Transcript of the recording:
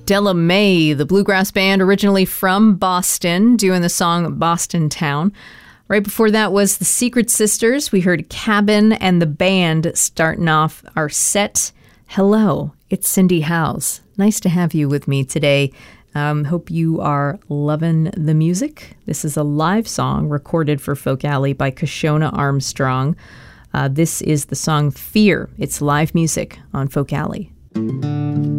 Della Mae, the bluegrass band originally from Boston, doing the song Boston Town. Right before that was the Secret Sisters. We heard Cabin and the Band starting off our set. Hello, it's Cindy Howes. Nice to have you with me today. Hope you are loving the music. This is a live song recorded for Folk Alley by Kashona Armstrong. This is the song Fear. It's live music on Folk Alley.